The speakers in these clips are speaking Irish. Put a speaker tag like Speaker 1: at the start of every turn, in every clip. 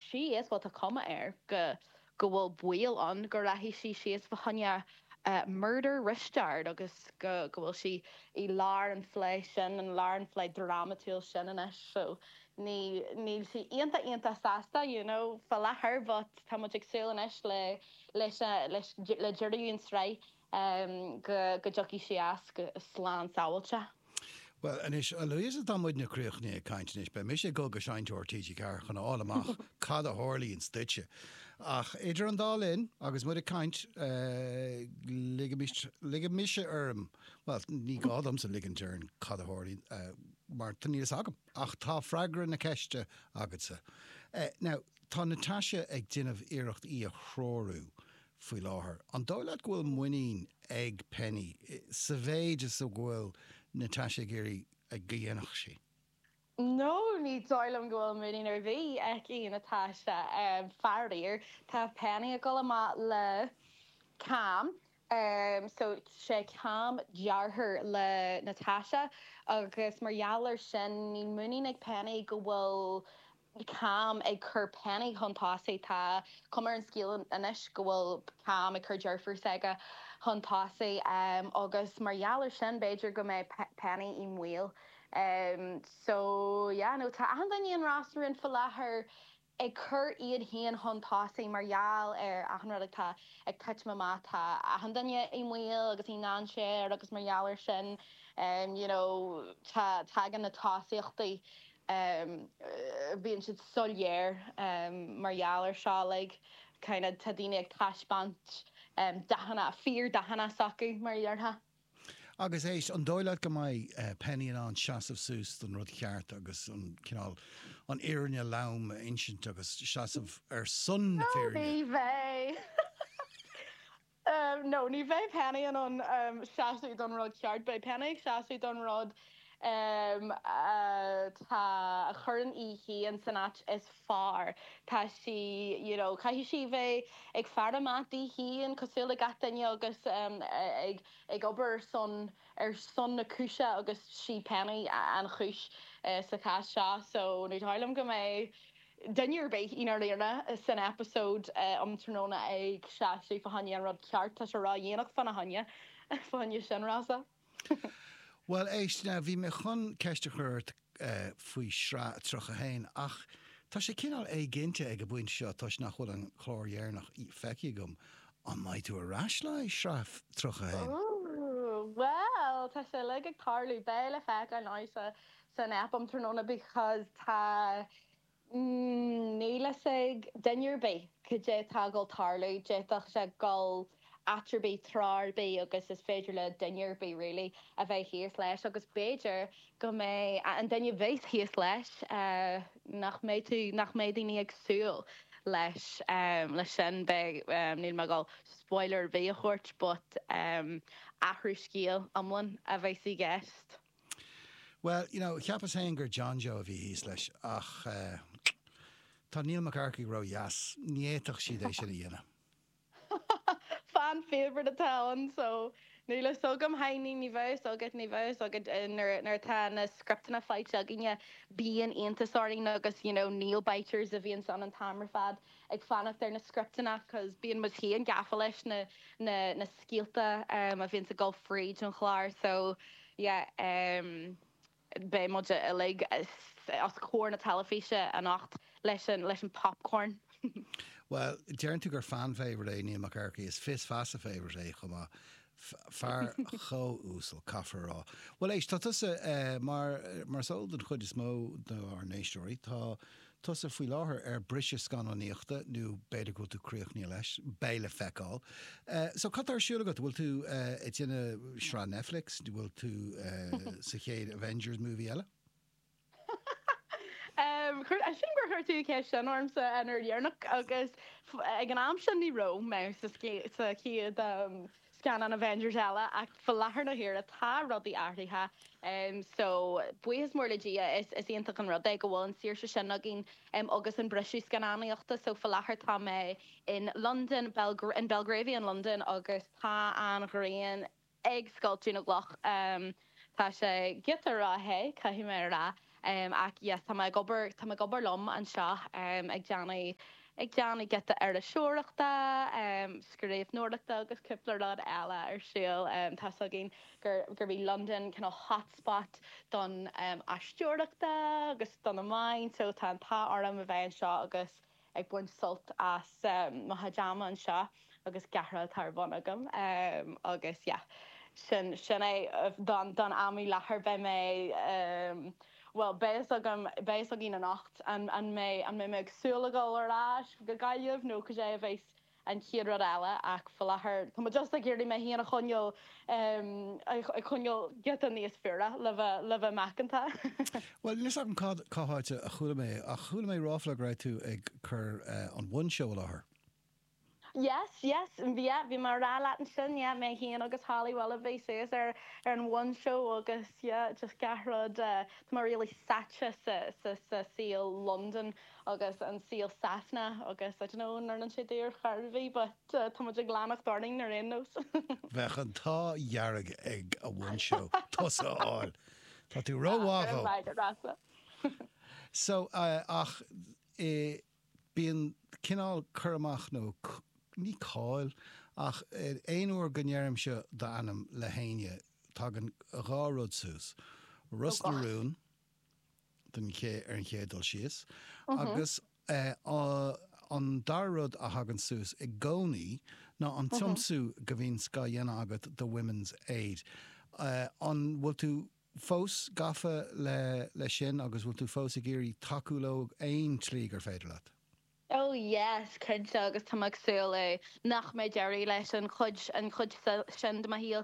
Speaker 1: sios wat a cuma go bhfuil buil an go rahí sios bhhanne murder ristard agus go bhfuil si I lár an flé sin an lár an flé dramatíil sin in so níl si ionta sasta fel lethir bot tá mu agsúil in le juiríún srei go joci si as go slán sáilte.
Speaker 2: Well, and is Louisa Damwood na Cruchne kindness, but Misha go shine to TG car on all amach, Cada Horley and Stitch. Ach, Adrian Dallin, August Muddy kind, Ligamisha well, ni Godams a Liganturn, Cada Horley, Martinius Agam, Ach, Ta Fragra na Keshta, Agatsa. Now, Ta Natasha ag din of Irach I a Chroru. Fui láthir. An dóilead gohfuil muoín ag penny, sa bhéid is a gohfuil Natasha Geary ag ghéanach sí.
Speaker 1: No, ní dóilm gohfuil muoín bhí ag í Natasha fearíir tá penny a go le cam. So sé cam dearthair le Natasha agus margheallar sin ní muoín ag penny go bhfuil cam ag cur penny hontásaí tá cumar an scíal inis go bhfuil cam ag cur dearfar saga hontásaí agus margheallar sin beidir go mé penny I mhuil. So yeah, no tá andaíon rasúin fel lethir ag cur iad híon hontásaí margheall achanrad tá ag touch mamá tá andaine I mhuil agus I ná sé agus margheallar sin tá gan na tásaíochtaí bhíonn siad soléir margheallar seo le kind of tadine ag taispant fear dahanana sacu mar dheartha.
Speaker 2: Agus éis an dóilead go mai penny an seaamh sús don rud cheart agus an cinál an éirne lam insint agus seaamh sun na féirne.
Speaker 1: Ní bheith. No, ní bheith penny an seaamh don rud cheart, ba penny seaamh don rud tá churann ihí an sanat is far. Tá si, caihí si bheith ag fearramátí híon cosúla gataine agus ag obair son na cúise agus si penny an chúis sa cá seo, so ní tháilim go mé Dunnear beit inar léirna san episode tróna ag seaamh fahanne an rud ceart tá se rá dhéanach fanna hanne fahanne sin rasa.
Speaker 2: Well, éis na bhí me chun ceiste chuirt faoi sra trocha hain ach tá sé cinál ginte ag go buin seo tá nach chud an chlóréarnach feici gom an maid tú arás le sra trocha hain.
Speaker 1: Oh, well, tá sé le ag tarlú béle feic an áisa san appam tróna because tá níla ag dunnear bé chudé tá go tarlú déach sé gáil attribí trar bé agus is féidir le dunnear bé really a bheith híos leis agus béidir go mé an dunne bhéis híos leis nach méid daoine agsúil leis sin be níl me gáil spoiler bé a chuirt but ahrú scíal amlan a bheith sí gceist.
Speaker 2: Well, cheappas hain gur John Joe a bhí híos leis ach tá Neil McCarthy ro jas níéach siad é sin dhéana.
Speaker 1: Fan favorite a town, so níla sogam haini ní bheith agad ní bheith agad nar tá na scriptana flight aginne bíon aontasárning agus Neil Biters a bhíon san an tamar fad ag fannach ar na scriptana cos bíon mas hí an gafa leis na scialta a bhíon sa Gulf Fridge an chláir, so yeah bé muid a lig as cór na talafíse an nacht leis an popcorn.
Speaker 2: Well, dearan tú gur fan favourite é Neil McCarthy is fis fast a favourite é chuma fear cho úsal cafarrá. Well, éis tá mar sóil den chud is mó ar néistóirí tá tusa faoi láthair brise scannaíochta nó beidir go tú críochní leis béile feicáil. So cat ar siúla go bhfuil tú dtíanana srá Netflix, bhfuil tú sa chéad Avengers movie eile?
Speaker 1: I think we're here to catch an arms and her yearnock agus ag an am sin ní ro me sa cíad scan an Avengers ela ach fallahar na here a tá rudí arthaithe so buíos mór le dia is ionach an rud go bhfuil an sír se sin agin agus an brisú scanáíochta so fallahar tá me in London in Belgravia in London agus tá an Gréan ag sculptú na gloch tá sé gitar ráthe caihí mé rá ach yes tá gobar lom an seo ag Johnny get the ar a seoireachta scríomh nóirachta agus cúplarrád eile ar siúil tá gin gur bhí London kind of hotspot don aisteoireachta agus don amháin so tá orm a bheith seo agus ag buin sult as mahajama an seo agus garra tar bhn agam agus sin é don amí lethir be mé well béis agam gin an nacht an mé agsúla go arás go gaiamh nó go sé bhéis an chiadrad eile ach fallachar Tá just a géirí mé híana a chuneol get an níos fearra le bheith mecanta.
Speaker 2: Well nis an cááite a chuúla mé ráfla ra tú ag chur an one show láthair.
Speaker 1: Yes, bhí mar rá an sin mé híon agus Hollywood a bhí suas ar an one show agus just garrod mar really sacha sa síl London agus an síl Safna agus I don't know nar an sé dúr charbhí, but tá muid glánach darning ar innos.
Speaker 2: Bheith an táhearrag ag a one show Tusa áil. Tá tú róháá. So ach bíon cinál churamach nó ní cáil ach éonúair gnéirm se d'anam le héine tá an gháród sús Rustarún den ché ar an chédal sios agus an darród a hagan sús I gcónaí ná an tiomsú go bhín sca dhéana agat do Women's Aid an bhfuil tú fós gafa le sin agus bhfuil tú fós a géirí takeúlóg aon trí gur féidir leat.
Speaker 1: Oh yes, chud agus tá agsúla nach mé Jerry leis an chud sin ma híal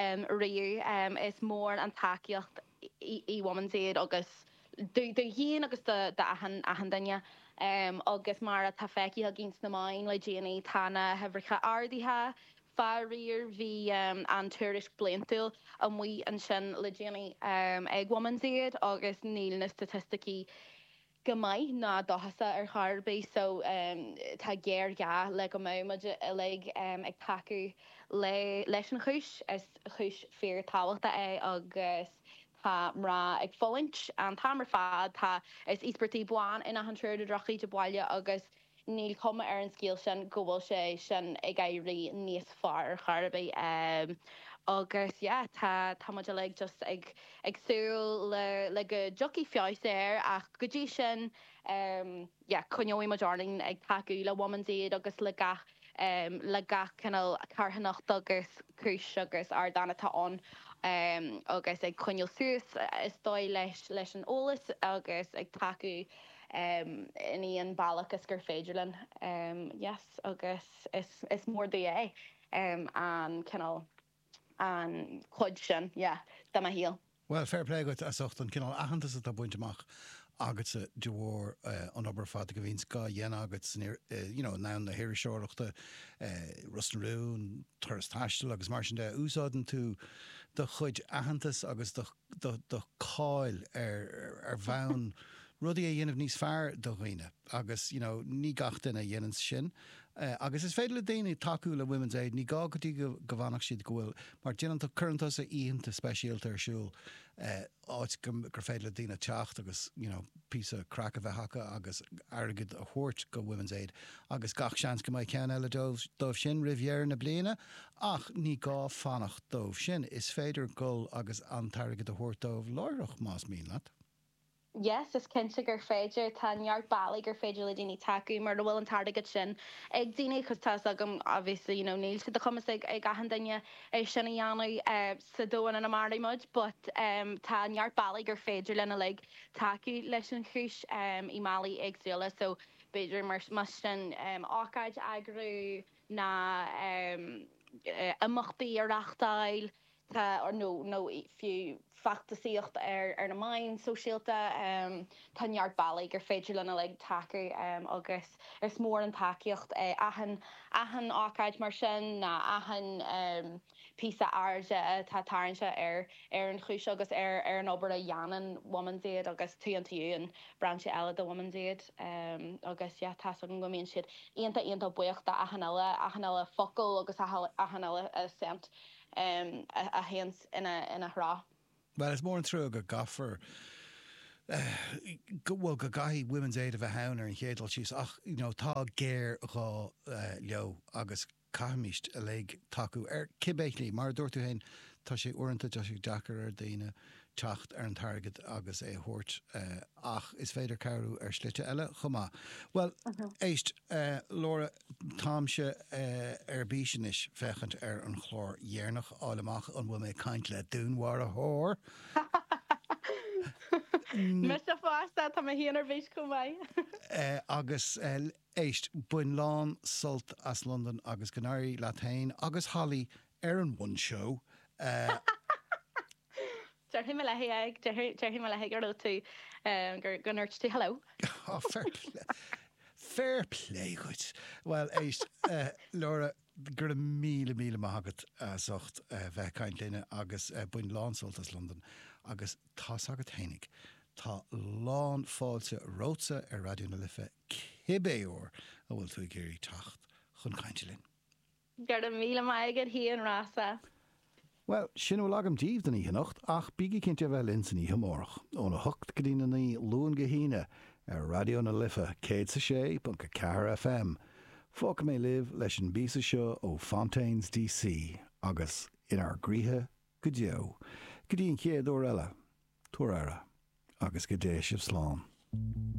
Speaker 1: riú is mór an takeíocht I Women's Aid agus do híon agus de ahan daine agus mar a tá feici a gins na main le déanaí tána hefricha ardíthe faríir hí an tuairis bliantúil an mí an sin le déanaí ag Women's Aid agus níl na statisticí Gamai na dohasa ar charbé so tá géir le go méid le ag taú leis an chúis is chúis fear táhachta agus tá mrá ag fóint an tamar fad tá is íspertí buáin ina an trúir a drochaí de báile agus níl cuma ar an scíal sin go bhfuil sé sin ag éirí níos far ar charbé agus tá muid le just agsúil le go jockey fiáis ach go dtí sin chuneoí mar darling ag taú le Women's Aid agus le gach canal carhannacht agus cúis agus ar dána táón agus ag chuneil suas is dóid leis an ólas agus ag taú iníon bailach is gur féidirlinn yes agus is mór dé an canal an chud sin da ma híal.
Speaker 2: Well fair play go a socht an cinál ahananta a buinteach agat sa dúór an obair fad go bhín sá dhéana agat ná na hir seoireachta Rustarún thuras taistil agus mar sin de úsáidan tú do chud ahantas agus do cáil ar bhain rudí a dhéanamh níos fearr do dhaoine agus ní gachtain a dhéanaan sin agus is féidir le daoine takeú le Women's Aid ní gátí go bhhanach siad gohfuil mar déananta chuantas a íonanta speisialta arsúil áit gur féidir le daoine teacht agus pí crack a bheith hacha agus agad a thuirt go Women's Aid agus gach seans go mbeidh cean eile dómh sin rivière na bliana ach ní gá fannacht dómh sin is féidir gol agus an targad a thuirt dómh láireach más mín leat.
Speaker 1: Yes, is cinnte gur féidir tá neart bailí gur féidir le daoine taú mar bhfuil an targad sin ag daoine chus tá agam obviously níl si de chumas ag gahan daine sinna dheanú sa dóin an amaraí muid, but tá neart bailí gur féidir lena le taú leis an chúis I málaí agsúla so beidir mar sin ácaid agrú na amachtaí ar achtáil or no fiú factasíocht ar na main sosiálta tanheart bailí gur féidir lena le taú agus is mór an takeíocht ahan ácaid mar sin na ahan písa airde tá taranse ar an chúis agus ar an obair a dhéanaan Women's Aid agus TNTU an branche eile do Women's Aid agus tá an go míonn siad ionanta buíochta ahan eile focail agus ahan eile cent a hens ina hrá.
Speaker 2: Well is mór an trú go gafar Well, go gaith Women's Aid of a Howner and Hédal she's tá géir rá leo agus caiimiist a le taú cibéithní mar dúirtú hain tá sé uanta de sé dachar daine techt an target agus é thuirt ach is féidir carú slite eile chumá. Well, éist Laura táimse bíisinis fechant an chlór dhéarnach álamach an bhfuil mé caint le dúnhhar a thór.
Speaker 1: Mis a fásta tá híanar bhís go bhaid.
Speaker 2: Agus éist buin lán sult as London agus Canary Latain agus Holly an one show.
Speaker 1: Him le heag him le hegar tú gur gunnert tú hello.
Speaker 2: Oh, fair play good. Well, éist Laura gur míle maigad socht bheith caint léine agus buin lán sult as London agus tá sagad hénig. Tá lán fáilte rósa Radio na Lifa cibé ó a bhfuil tú géirí tacht chun cainte linn.
Speaker 1: Gur míle maigad hí an rasa.
Speaker 2: Well, sin bhfuil agam díomh den ihe nacht ach bíigi cinnte bheith linn san ihe mórach ó na hocht go dtína ní lún go híine Radio na Lifa 106.4 FM. Fóca mé libh leis an bísa seo ó Fontaines DC agus inar gríthe go deo. Go dtíon chéad ó eile, tuaire agus go dé sibh slán.